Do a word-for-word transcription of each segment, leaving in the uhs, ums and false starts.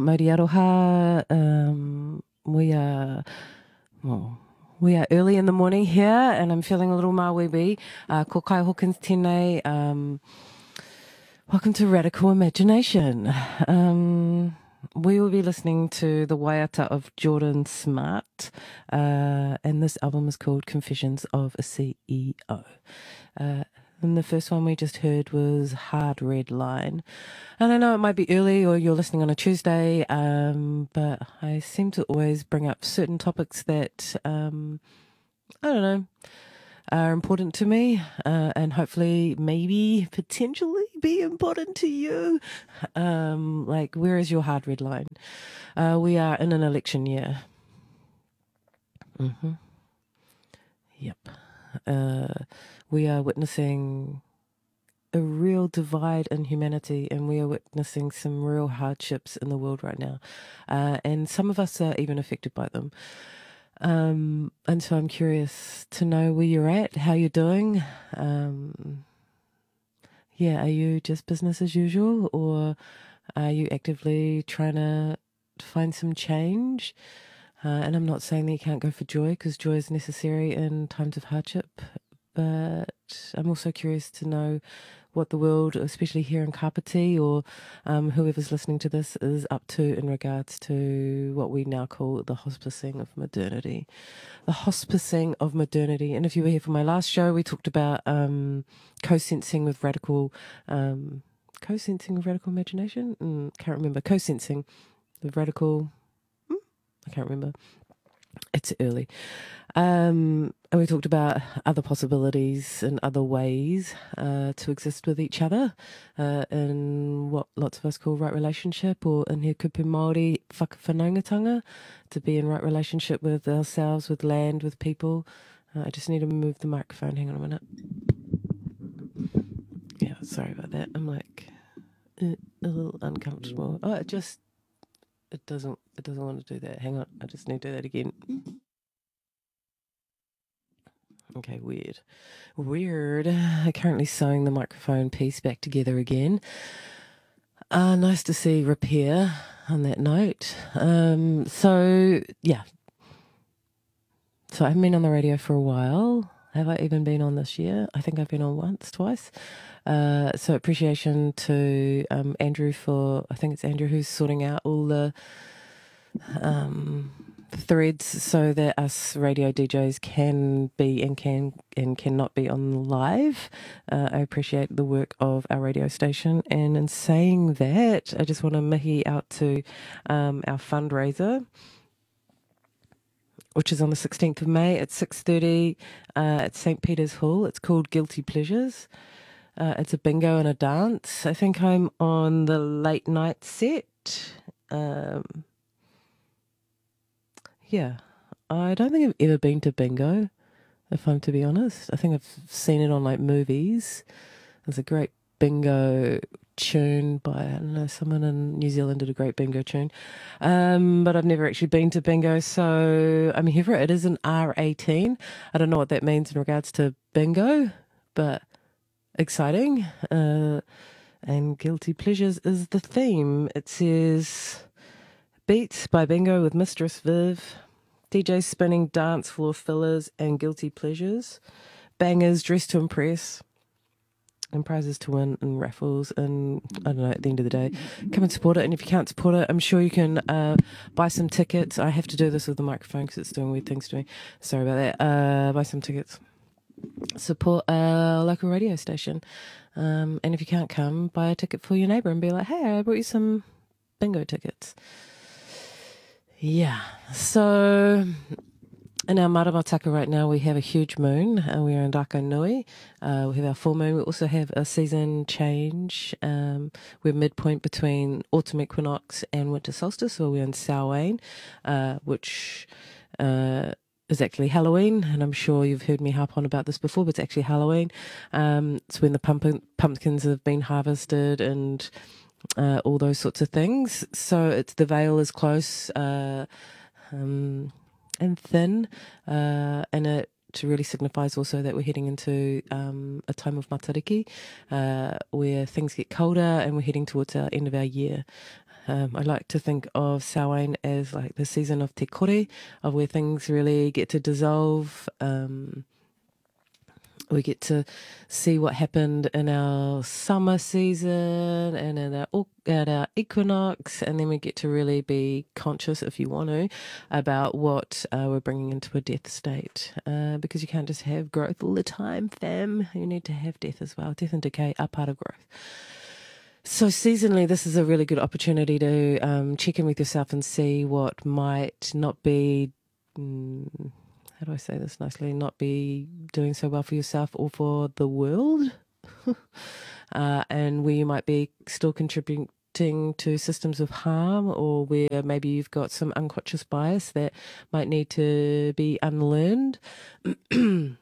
Mauri Aroha. Um, we are, well, we are early in the morning here, and I'm feeling a little mawewi. Uh, ko Kai Hawkins tēnei. Um, welcome to Radical Imagination. Um, we will be listening to the waiata of Jordan Smart, uh, and this album is called Confessions of a C E O. Uh, and the first one we just heard was Hard Red Line. And I know it might be early or you're listening on a Tuesday, um, but I seem to always bring up certain topics that, um, I don't know, are important to me, uh, and hopefully maybe potentially be important to you. Um, like, where is your hard red line? Uh, we are in an election year. Mm-hmm. Yep. Uh, we are witnessing a real divide in humanity, and we are witnessing some real hardships in the world right now. Uh, and some of us are even affected by them. Um, and so I'm curious to know where you're at, how you're doing. Um, yeah, are you just business as usual, or are you actively trying to find some change? Uh, and I'm not saying that you can't go for joy, because joy is necessary in times of hardship. But I'm also curious to know what the world, especially here in Kapiti, or um, whoever's listening to this, is up to in regards to what we now call the hospicing of modernity. The hospicing of modernity. And if you were here for my last show, we talked about um, co-sensing with radical... Um, co-sensing with radical imagination? Mm, can't remember. Co-sensing with radical... Hmm? I can't remember. It's early. Um, and we talked about other possibilities and other ways uh, to exist with each other uh, in what lots of us call right relationship, or in He Kupu Māori whakawhanaungatanga, to be in right relationship with ourselves, with land, with people. Uh, I just need to move the microphone. Hang on a minute. Yeah, sorry about that. I'm like uh, a little uncomfortable. Oh, it just, it doesn't, it doesn't want to do that. Hang on. I just need to do that again. Okay, weird. Weird. I'm currently sewing the microphone piece back together again. Uh, nice to see repair on that note. Um, so, yeah. So I haven't been on the radio for a while. Have I even been on this year? I think I've been on once, twice. Uh, so appreciation to um, Andrew for, I think it's Andrew who's sorting out all the... Um, threads so that us radio D Js can be and can and cannot be on live. Uh, I appreciate the work of our radio station, and in saying that, I just want to mihi out to um, our fundraiser, which is on the sixteenth of May at six thirty uh, at Saint Peter's Hall. It's called Guilty Pleasures. Uh, it's a bingo and a dance. I think I'm on the late night set. Um, Yeah, I don't think I've ever been to bingo, if I'm to be honest. I think I've seen it on like movies. There's a great bingo tune by, I don't know, someone in New Zealand did a great bingo tune. Um, but I've never actually been to bingo, so I'm here for it. It is an R eighteen. I don't know what that means in regards to bingo, but exciting. Uh, and Guilty Pleasures is the theme. It says... Beats by Bingo with Mistress Viv, D J spinning dance floor fillers and guilty pleasures, bangers dressed to impress, and prizes to win and raffles. And I don't know, at the end of the day, come and support it. And if you can't support it, I'm sure you can uh, buy some tickets. I have to do this with the microphone because it's doing weird things to me. Sorry about that. Uh, buy some tickets. Support a local radio station. Um, and if you can't come, buy a ticket for your neighbour and be like, hey, I brought you some bingo tickets. Yeah, so in our Maramataka right now, we have a huge moon, and we are in Raka Nui. Uh, we have our full moon. We also have a season change. Um, we're midpoint between autumn equinox and winter solstice, so we're in Samhain, uh, which uh, is actually Halloween, and I'm sure you've heard me harp on about this before, but it's actually Halloween. Um, it's when the pumpkin, pumpkins have been harvested and... Uh, all those sorts of things. So it's the veil is close uh, um, and thin, uh, and it really signifies also that we're heading into um, a time of matariki, uh, where things get colder and we're heading towards our end of our year. Um, I like to think of Samhain as like the season of te kore, of where things really get to dissolve. Um, we get to see what happened in our summer season and in our, au- at our equinox, and then we get to really be conscious, if you want to, about what uh, we're bringing into a death state. Uh, because you can't just have growth all the time, fam. You need to have death as well. Death and decay are part of growth. So seasonally, this is a really good opportunity to um, check in with yourself and see what might not be. Mm, how do I say this nicely? Not be doing so well for yourself or for the world, uh, and where you might be still contributing to systems of harm, or where maybe you've got some unconscious bias that might need to be unlearned. Mm-hmm.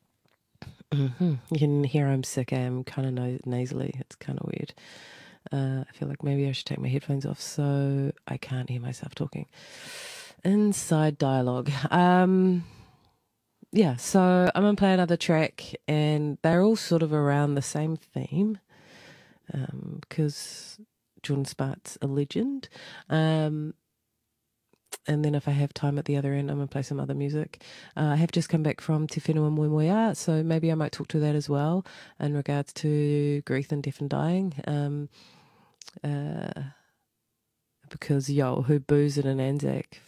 You can hear I'm sick. I'm kind of no- nasally. It's kind of weird. Uh, I feel like maybe I should take my headphones off so I can't hear myself talking. Inside dialogue. Um, yeah, so I'm going to play another track, and they're all sort of around the same theme, um, because Jordan Spart's a legend. Um, and then if I have time at the other end, I'm going to play some other music. Uh, I have just come back from Te Whenua Moemoeā, so maybe I might talk to that as well in regards to grief and death and dying. Um, uh, because, yo, who boos at an Anzac?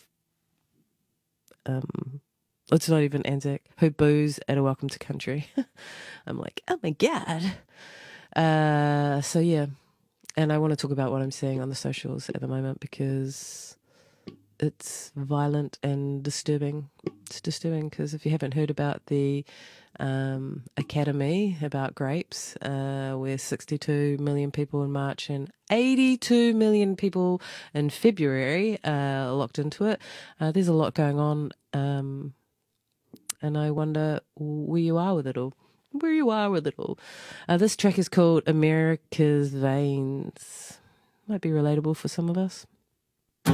Um, it's not even Anzac. Who boos at a Welcome to Country? I'm like, oh my God. Uh, so, yeah. And I want to talk about what I'm seeing on the socials at the moment because it's violent and disturbing. It's disturbing because if you haven't heard about the um, Academy about grapes, uh, where sixty-two million people in March and eighty-two million people in February uh, locked into it, uh, there's a lot going on. Um, and I wonder where you are with it all. Where you are with it all. Uh, this track is called America's Veins. Might be relatable for some of us.